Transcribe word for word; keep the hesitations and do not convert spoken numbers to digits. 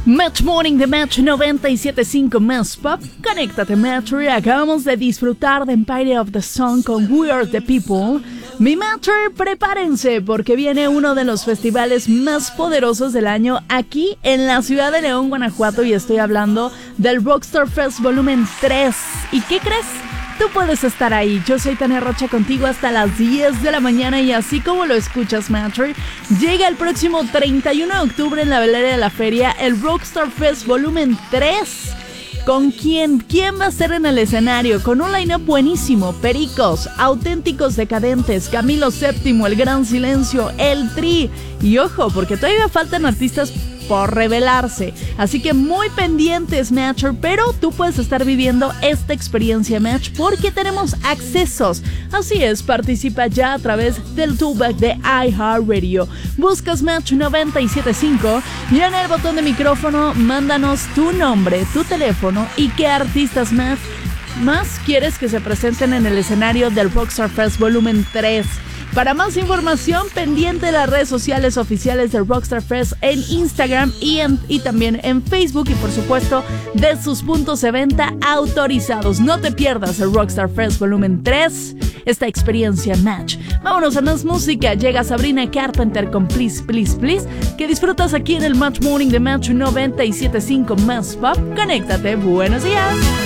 Match Morning de Match noventa y siete punto cinco Más Pop. Conéctate, Matcher. Acabamos de disfrutar de Empire of the Sun con We Are the People. Mi Matcher, prepárense porque viene uno de los festivales más poderosos del año aquí en la ciudad de León, Guanajuato, y estoy hablando del Rockstar Fest Volumen tres. ¿Y qué crees? Tú puedes estar ahí. Yo soy Tania Rocha contigo hasta las diez de la mañana y así como lo escuchas, Matcher, llega el próximo treinta y uno de octubre en la velera de la feria el Rockstar Fest Volumen tres. ¿Con quién? ¿Quién va a estar en el escenario? Con un line-up buenísimo: Pericos, Auténticos Decadentes, Camilo séptimo, El Gran Silencio, El Tri. Y ojo, porque todavía faltan artistas por revelarse, así que muy pendientes, Matcher, pero tú puedes estar viviendo esta experiencia, Match, porque tenemos accesos. Así es, participa ya a través del toolback de iHeartRadio. Buscas Match noventa y siete punto cinco y en el botón de micrófono mándanos tu nombre, tu teléfono y qué artistas más, más quieres que se presenten en el escenario del Rockstar Fest Volumen tres. Para más información, pendiente de las redes sociales oficiales del Rockstar Fest en Instagram y, en, y también en Facebook, y por supuesto de sus puntos de venta autorizados. No te pierdas el Rockstar Fest Volumen tres, esta experiencia, Match. Vámonos a más música. Llega Sabrina Carpenter con Please, Please, Please, que disfrutas aquí en el Match Morning de Match noventa y siete punto cinco Más Pop. Conéctate. Buenos días.